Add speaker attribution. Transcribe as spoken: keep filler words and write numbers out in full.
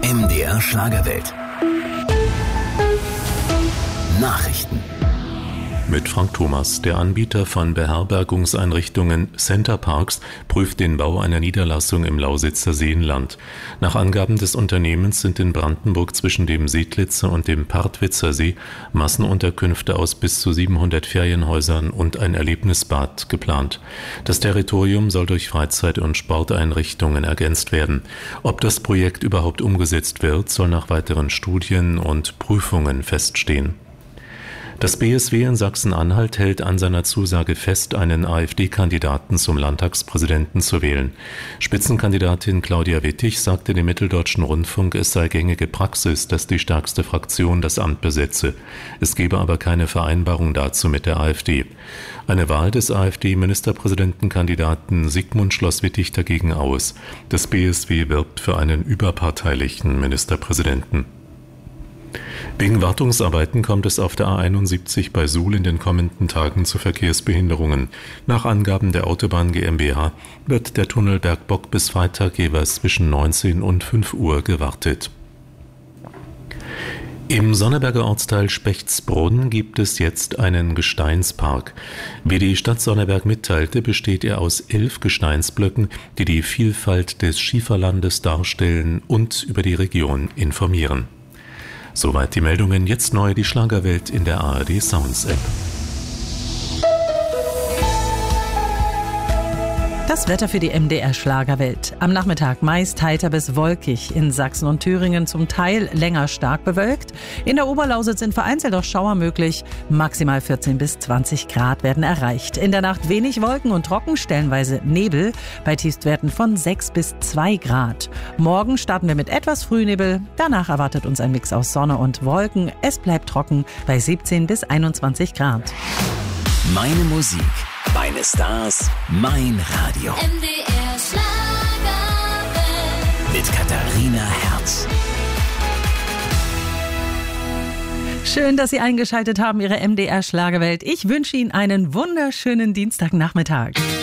Speaker 1: M D R Schlagerwelt. Nachrichten.
Speaker 2: Mit Frank Thomas. Der Anbieter von Beherbergungseinrichtungen Center Parks prüft den Bau einer Niederlassung im Lausitzer Seenland. Nach Angaben des Unternehmens sind in Brandenburg zwischen dem Seedlitzer und dem Partwitzer See Massenunterkünfte aus bis zu siebenhundert Ferienhäusern und ein Erlebnisbad geplant. Das Territorium soll durch Freizeit- und Sporteinrichtungen ergänzt werden. Ob das Projekt überhaupt umgesetzt wird, soll nach weiteren Studien und Prüfungen feststehen. Das B S W in Sachsen-Anhalt hält an seiner Zusage fest, einen AfD-Kandidaten zum Landtagspräsidenten zu wählen. Spitzenkandidatin Claudia Wittig sagte dem Mitteldeutschen Rundfunk, es sei gängige Praxis, dass die stärkste Fraktion das Amt besetze. Es gebe aber keine Vereinbarung dazu mit der AfD. Eine Wahl des AfD-Ministerpräsidentenkandidaten Sigmund schloss Wittig dagegen aus. Das B S W wirbt für einen überparteilichen Ministerpräsidenten. Wegen Wartungsarbeiten kommt es auf der A einundsiebzig bei Suhl in den kommenden Tagen zu Verkehrsbehinderungen. Nach Angaben der Autobahn GmbH wird der Tunnel Bergbock bis Freitag jeweils zwischen neunzehn und fünf Uhr gewartet. Im Sonneberger Ortsteil Spechtsbrunn gibt es jetzt einen Gesteinspark. Wie die Stadt Sonneberg mitteilte, besteht er aus elf Gesteinsblöcken, die die Vielfalt des Schieferlandes darstellen und über die Region informieren. Soweit die Meldungen, jetzt neu die Schlagerwelt in der A R D Sounds App.
Speaker 3: Das Wetter für die M D R Schlagerwelt. Am Nachmittag meist heiter bis wolkig. In Sachsen und Thüringen zum Teil länger stark bewölkt. In der Oberlausitz sind vereinzelt auch Schauer möglich. Maximal vierzehn bis zwanzig Grad werden erreicht. In der Nacht wenig Wolken und trocken, stellenweise Nebel. Bei Tiefstwerten von sechs bis zwei Grad. Morgen starten wir mit etwas Frühnebel. Danach erwartet uns ein Mix aus Sonne und Wolken. Es bleibt trocken bei siebzehn bis einundzwanzig Grad.
Speaker 1: Meine Musik, meine Stars, mein Radio.
Speaker 4: M D R Schlagerwelt.
Speaker 1: Mit Katharina Herz.
Speaker 3: Schön, dass Sie eingeschaltet haben, Ihre M D R Schlagerwelt. Ich wünsche Ihnen einen wunderschönen Dienstagnachmittag.